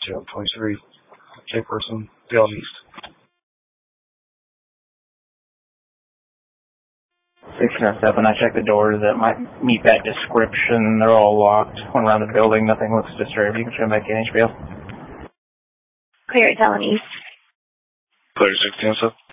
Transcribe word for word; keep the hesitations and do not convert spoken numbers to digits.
Jail twenty-three. J person, Dale East. six seven, I checked the doors that might meet that description. They're all locked. Went around the building, nothing looks disturbed. You can turn back in, H B O. Clear at Dale East. Clear sixteen, sir.